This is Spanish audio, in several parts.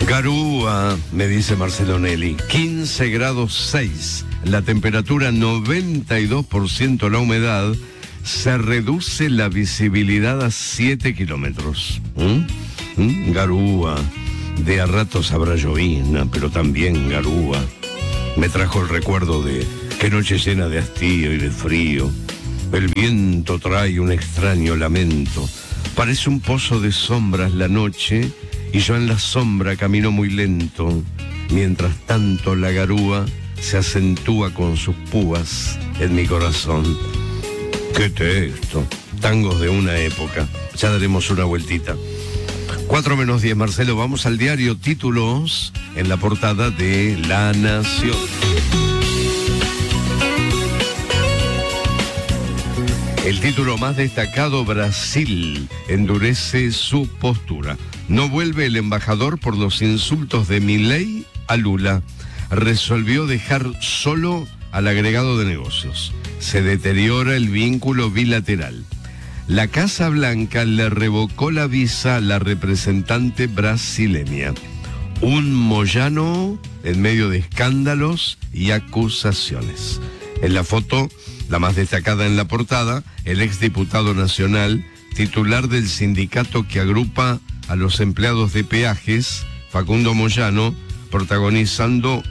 Garúa, me dice Marcelo Nelly, 15 grados 6, la temperatura 92%, la humedad, se reduce la visibilidad a 7 kilómetros. Garúa, de a ratos habrá llovizna, pero también Garúa. Me trajo el recuerdo de qué noche llena de hastío y de frío. El viento trae un extraño lamento. Parece un pozo de sombras la noche, y yo en la sombra camino muy lento. Mientras tanto la garúa se acentúa con sus púas en mi corazón. ¡Qué texto! Tangos de una época. Ya daremos una vueltita. 4:10, Marcelo, vamos al diario. Títulos en la portada de La Nación. El título más destacado: Brasil endurece su postura. No vuelve el embajador por los insultos de Milei a Lula. Resolvió dejar solo al agregado de negocios. Se deteriora el vínculo bilateral. La Casa Blanca le revocó la visa a la representante brasileña. Un Moyano en medio de escándalos y acusaciones. En la foto, la más destacada en la portada, el exdiputado nacional, titular del sindicato que agrupa a los empleados de peajes, Facundo Moyano, protagonizando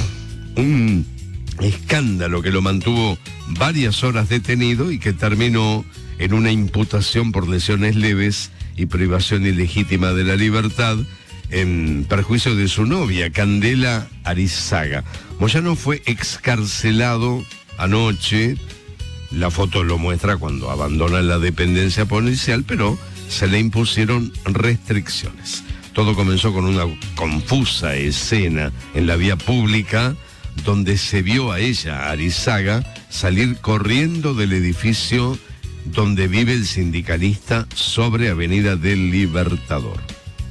un escándalo que lo mantuvo varias horas detenido y que terminó en una imputación por lesiones leves y privación ilegítima de la libertad en perjuicio de su novia, Candela Arizaga. Moyano fue excarcelado anoche. La foto lo muestra cuando abandona la dependencia policial, pero se le impusieron restricciones. Todo comenzó con una confusa escena en la vía pública donde se vio a ella, a Arizaga, salir corriendo del edificio donde vive el sindicalista sobre Avenida del Libertador.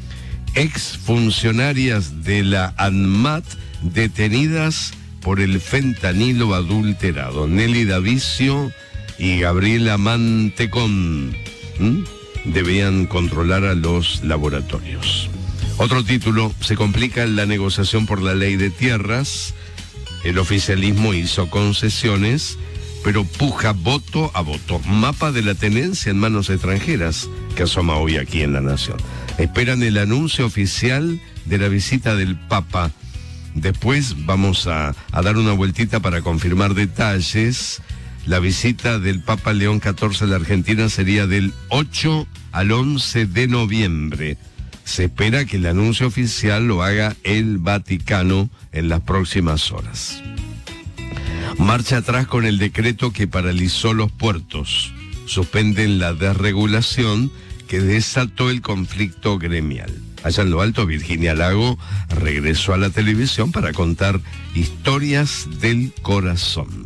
Exfuncionarias de la ANMAT detenidas por el fentanilo adulterado. Nelly Davicio y Gabriela Mantecón debían controlar a los laboratorios. Otro título: se complica la negociación por la ley de tierras. El oficialismo hizo concesiones, pero puja voto a voto. Mapa de la tenencia en manos extranjeras que asoma hoy aquí en La Nación. Esperan el anuncio oficial de la visita del Papa. Después vamos a dar una vueltita para confirmar detalles. La visita del Papa León XIV a la Argentina sería del 8 al 11 de noviembre. Se espera que el anuncio oficial lo haga el Vaticano en las próximas horas. Marcha atrás con el decreto que paralizó los puertos. Suspenden la desregulación que desató el conflicto gremial. Allá en lo alto, Virginia Lago regresó a la televisión para contar historias del corazón.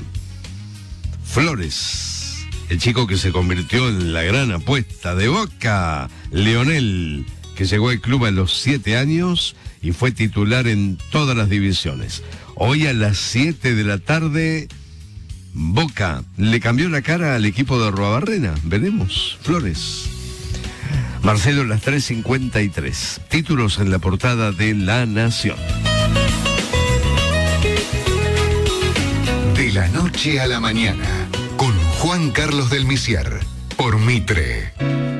Flores, el chico que se convirtió en la gran apuesta de Boca, Leonel, que llegó al club a los 7 años y fue titular en todas las divisiones. Hoy a las 7 de la tarde, Boca le cambió la cara al equipo de Arruabarrena. Veremos, Flores. Marcelo, las 3:53. Títulos en la portada de La Nación. De la noche a la mañana, con Juan Carlos del Misier, por Mitre.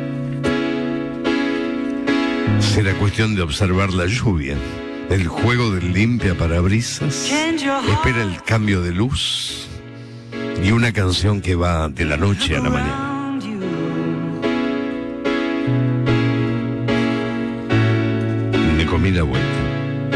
Será cuestión de observar la lluvia, el juego del limpia parabrisas, espera el cambio de luz y una canción que va de la noche a la mañana. Me comí la vuelta.